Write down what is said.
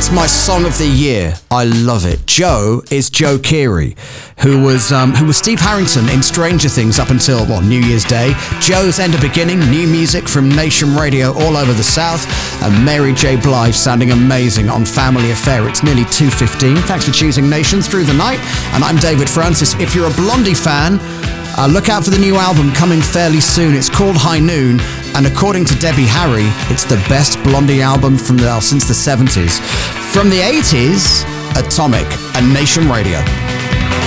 It's my song of the year. I love it. Joe is Joe Keery, who was Steve Harrington in Stranger Things up until, New Year's Day. Joe's End of Beginning, new music from Nation Radio all over the South, and Mary J. Blige sounding amazing on Family Affair. It's nearly 2:15. Thanks for choosing Nation through the night, and I'm David Francis. If you're a Blondie fan, look out for the new album coming fairly soon. It's called High Noon, and according to Debbie Harry, it's the best Blondie album since the 70s. From the 80s, Atomic and Nation Radio.